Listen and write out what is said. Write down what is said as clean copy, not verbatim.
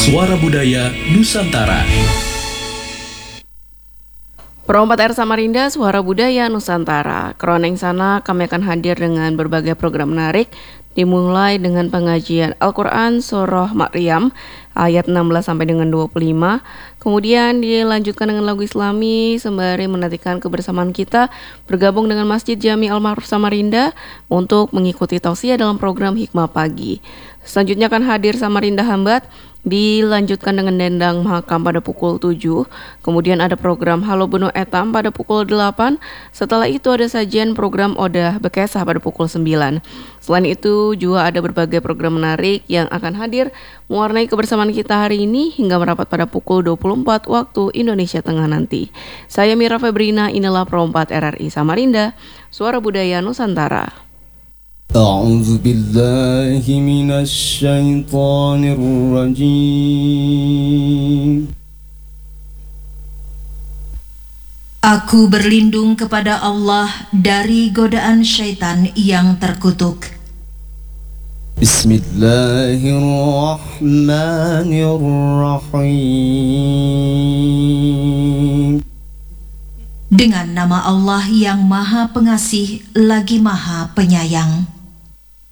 Suara Budaya Nusantara. Pro 4R Samarinda, Suara Budaya Nusantara. Kroneng sana kami akan hadir dengan berbagai program menarik, dimulai dengan pengajian Al-Quran Surah Maryam ayat 16 sampai dengan 25. Kemudian dilanjutkan dengan lagu Islami sembari menantikan kebersamaan kita bergabung dengan Masjid Jami Al-Ma'ruf Samarinda untuk mengikuti tausiah dalam program Hikmah Pagi. Selanjutnya akan hadir Samarinda Hambat, dilanjutkan dengan Dendang Mahakam pada pukul 7. Kemudian ada program Halo Beno Etam pada pukul 8. Setelah itu ada sajian program Odah Bekesah pada pukul 9. Selain itu juga ada berbagai program menarik yang akan hadir mewarnai kebersamaan kita hari ini hingga merapat pada pukul 24 waktu Indonesia Tengah nanti. Saya Mira Febrina, inilah Pro 4 RRI Samarinda, Suara Budaya Nusantara. أعوذ بالله من الشيطان الرجيم. Aku berlindung kepada Allah dari godaan syaitan yang terkutuk. Bismillahirrahmanirrahim. Dengan nama Allah yang Maha Pengasih lagi Maha Penyayang.